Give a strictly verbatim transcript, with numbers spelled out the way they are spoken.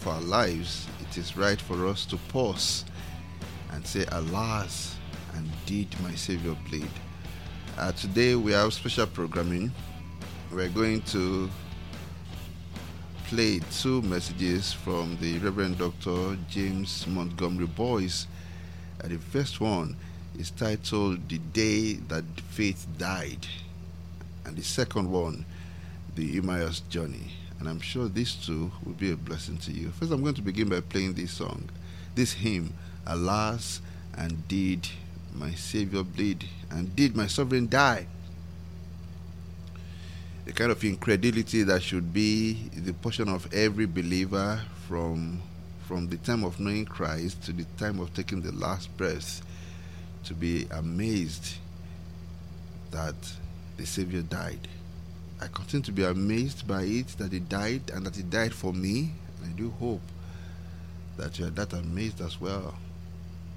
of our lives, it is right for us to pause and say, alas, and did my Savior bleed? Uh, today we have special programming. We're going to play two messages from the Reverend Doctor James Montgomery Boyce. Uh, the first one is titled The Day That Faith Died, and the second one, The Emmaus Journey. And I'm sure these two will be a blessing to you. First, I'm going to begin by playing this song, this hymn, Alas, and did my Savior bleed, and did my sovereign die? The kind of incredulity that should be the portion of every believer from, from the time of knowing Christ to the time of taking the last breath, to be amazed that the Savior died. I continue to be amazed by it, that He died and that He died for me. And I do hope that you are that amazed as well.